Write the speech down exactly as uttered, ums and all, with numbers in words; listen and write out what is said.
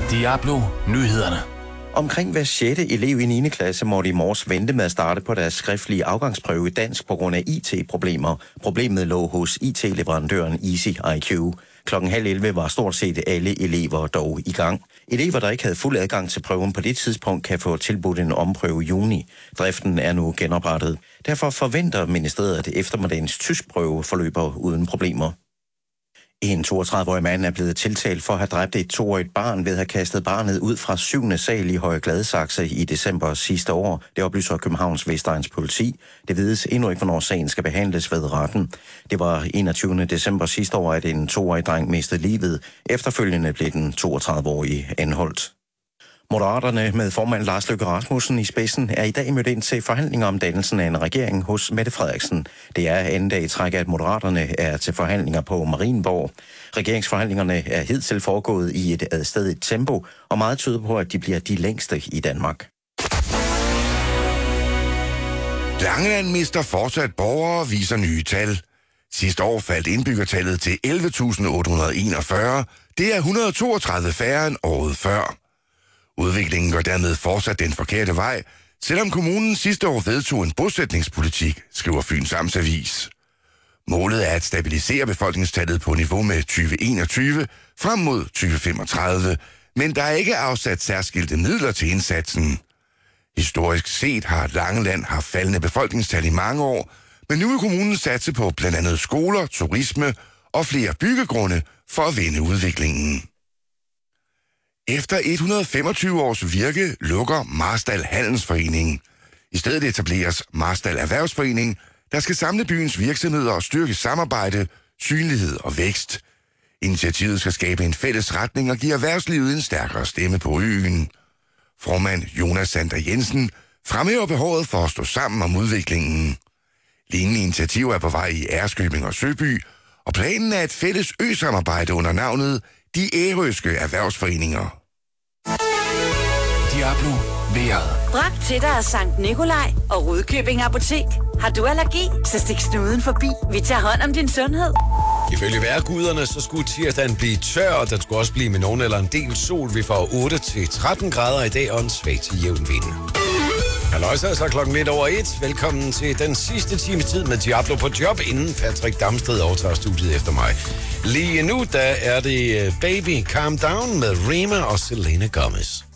Diablo Nyhederne. Omkring hver sjette elev i niende klasse måtte i morges vente med at starte på deres skriftlige afgangsprøve i dansk på grund af I T-problemer. Problemet lå hos I T-leverandøren Easy I Q. Klokken halv elleve var stort set alle elever dog i gang. Elever, der ikke havde fuld adgang til prøven på det tidspunkt, kan få tilbudt en omprøve i juni. Driften er nu genoprettet. Derfor forventer ministeriet, at eftermiddagens tyskprøve forløber uden problemer. En toogtredive-årig mand er blevet tiltalt for at have dræbt et toårigt barn ved at have kastet barnet ud fra syvende sal i Høje Gladsaxe i december sidste år. Det oplyser Københavns Vestegns politi. Det vides endnu ikke, hvornår sagen skal behandles ved retten. Det var enogtyvende december sidste år, at en toårig dreng mistede livet. Efterfølgende blev den toogtredive-årige anholdt. Moderaterne med formand Lars Løkke Rasmussen i spidsen er i dag mødt ind til forhandlinger om dannelsen af en regering hos Mette Frederiksen. Det er anden dag i træk, at Moderaterne er til forhandlinger på Marienborg. Regeringsforhandlingerne er hidtil foregået i et adstadigt tempo, og meget tyder på, at de bliver de længste i Danmark. Langeland mister fortsat borgere, viser nye tal. Sidste år faldt indbyggertallet til elleve tusind otte hundrede enogfyrre. Det er et hundrede og toogtredive færre end året før. Udviklingen går dermed fortsat den forkerte vej, selvom kommunen sidste år vedtog en bosætningspolitik, skriver Fyns Amtsavis. Målet er at stabilisere befolkningstallet på niveau med tyve enogtyve frem mod tyve femogtredive, men der er ikke afsat særskilte midler til indsatsen. Historisk set har Langeland haft faldende befolkningstal i mange år, men nu vil kommunen satse på blandt andet skoler, turisme og flere byggegrunde for at vende udviklingen. Efter et hundrede og femogtyve års virke lukker Marstal Handelsforening. I stedet etableres Marstal Erhvervsforening, der skal samle byens virksomheder og styrke samarbejde, synlighed og vækst. Initiativet skal skabe en fælles retning og give erhvervslivet en stærkere stemme på øen. Formand Jonas Sander Jensen fremhæver behovet for at stå sammen om udviklingen. Lignende initiativer er på vej i Ærøskøbing og Søby, og planen er et fælles ø-samarbejde under navnet De Ærøske Erhvervsforeninger. Diablo vejret. Bragt til dig af Sankt Nikolaj og Rudkøbing Apotek. Har du allergi, så stik snuden forbi. Vi tager hånd om din sundhed. Ifølge vejrguderne, så skulle tirsdagen blive tør, og den skulle også blive med nogen eller en del sol. Vi får otte til tretten grader i dag og en svag til jævn vind. Halløjsa, så klokken lidt over et. Velkommen til den sidste time tid med Diablo på job, inden Patrick Damsted overtager studiet efter mig. Lige nu, der er det Baby Calm Down med Rema og Selena Gomez.